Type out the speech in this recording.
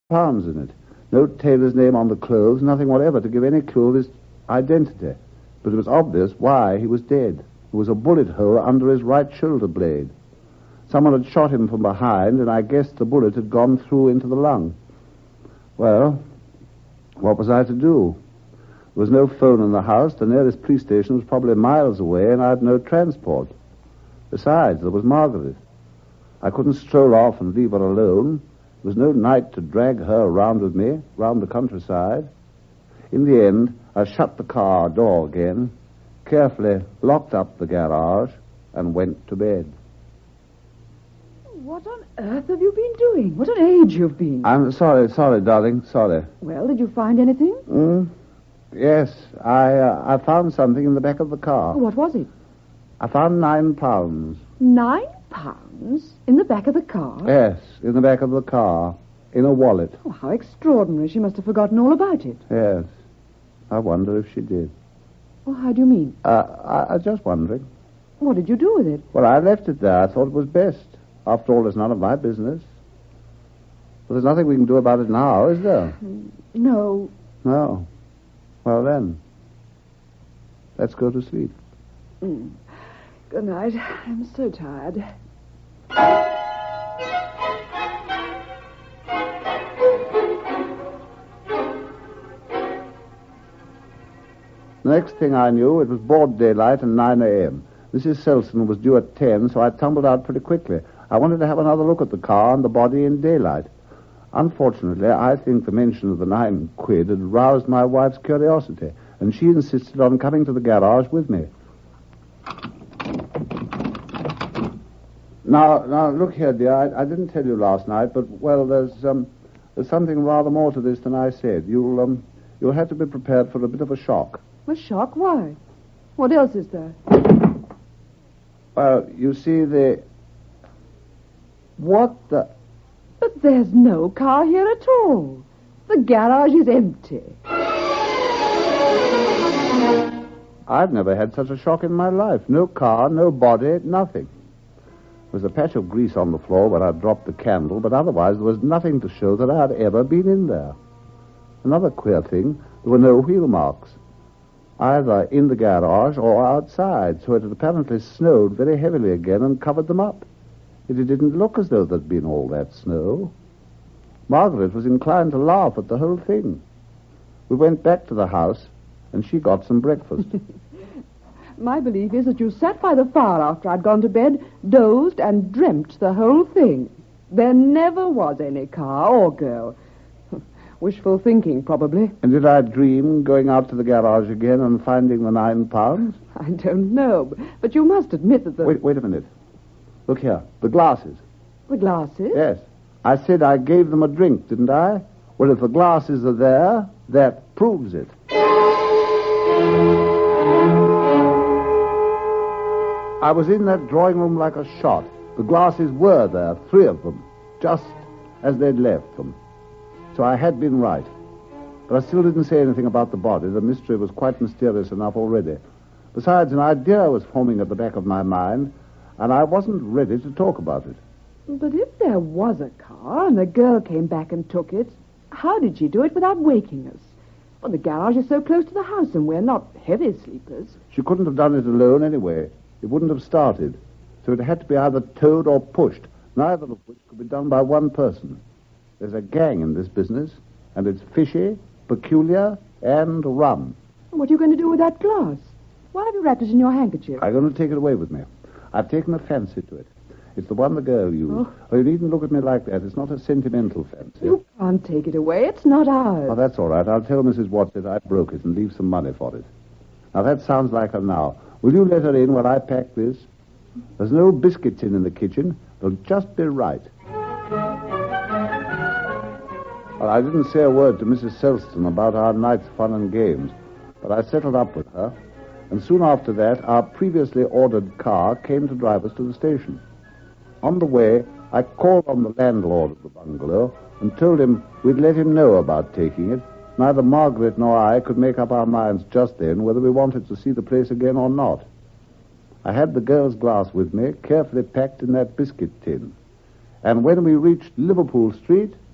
pounds in it. No tailor's name on the clothes, nothing whatever to give any clue of his identity. But it was obvious why he was dead. There was a bullet hole under his right shoulder blade. Someone had shot him from behind, and I guessed the bullet had gone through into the lung. Well, what was I to do? There was no phone in the house. The nearest police station was probably miles away, and I had no transport. Besides, there was Margaret. I couldn't stroll off and leave her alone. There was no night to drag her around with me, round the countryside. In the end, I shut the car door again, carefully locked up the garage, and went to bed. What on earth have you been doing? What an age you've been. I'm sorry, darling, sorry. Well, did you find anything? Yes, I found something in the back of the car. What was it? I found £9. £9? In the back of the car? Yes, in the back of the car, in a wallet. Oh, how extraordinary. She must have forgotten all about it. Yes. I wonder if she did. Well, how do you mean? I was just wondering. What did you do with it? Well, I left it there. I thought it was best. After all, it's none of my business. But there's nothing we can do about it now, is there? No. No. Well, then, let's go to sleep. Good night. I'm so tired. The next thing I knew, it was broad daylight and 9 a.m. Mrs. Selson was due at 10, so I tumbled out pretty quickly. I wanted to have another look at the car and the body in daylight. Unfortunately, I think the mention of the £9 had roused my wife's curiosity, and she insisted on coming to the garage with me. Now, look here, dear. I didn't tell you last night, but, well, there's something rather more to this than I said. You'll have to be prepared for a bit of a shock. A shock? Why? What else is there? Well, you see, What the... But there's no car here at all. The garage is empty. I've never had such a shock in my life. No car, no body, nothing. There was a patch of grease on the floor where I dropped the candle, but otherwise there was nothing to show that I had ever been in there. Another queer thing, there were no wheel marks, either in the garage or outside, so it had apparently snowed very heavily again and covered them up. It didn't look as though there'd been all that snow. Margaret was inclined to laugh at the whole thing. We went back to the house, and she got some breakfast. My belief is that you sat by the fire after I'd gone to bed, dozed, and dreamt the whole thing. There never was any car or girl. Wishful thinking, probably. And did I dream going out to the garage again and finding the £9? I don't know, but you must admit that the... Wait a minute. Look here, the glasses. The glasses? Yes. I said I gave them a drink, didn't I? Well, if the glasses are there, that proves it. I was in that drawing room like a shot. The glasses were there, 3 of them, just as they'd left them. So I had been right. But I still didn't say anything about the body. The mystery was quite mysterious enough already. Besides, an idea was forming at the back of my mind, and I wasn't ready to talk about it. But if there was a car and the girl came back and took it, how did she do it without waking us? Well, the garage is so close to the house, and we're not heavy sleepers. She couldn't have done it alone anyway. It wouldn't have started. So it had to be either towed or pushed, neither of which could be done by one person. There's a gang in this business, and it's fishy, peculiar, and rum. What are you going to do with that glass? Why have you wrapped it in your handkerchief? I'm going to take it away with me. I've taken a fancy to it. It's the one the girl used. Oh, you needn't look at me like that. It's not a sentimental fancy. You can't take it away. It's not ours. Oh, that's all right. I'll tell Mrs. Watson I broke it and leave some money for it. Now, that sounds like her now. Will you let her in while I pack this? There's no biscuits in the kitchen. They'll just be right. Well, I didn't say a word to Mrs. Selston about our night's fun and games, but I settled up with her, and soon after that, our previously ordered car came to drive us to the station. On the way, I called on the landlord of the bungalow and told him we'd let him know about taking it. Neither Margaret nor I could make up our minds just then whether we wanted to see the place again or not. I had the girl's glass with me, carefully packed in that biscuit tin. And when we reached Liverpool Street,